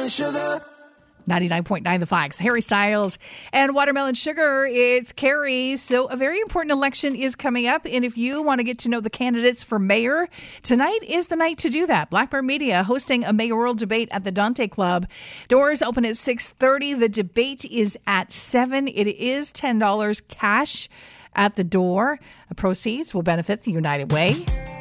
Sugar. 99.9 The Fox, Harry Styles and Watermelon Sugar. It's Carrie. So a very important election is coming up. And if you want to get to know the candidates for mayor, tonight is the night to do that. Black Bear Media hosting a mayoral debate at the Dante Club. Doors open at 6:30. The debate is at 7. It is $10 cash at the door. The proceeds will benefit the United Way.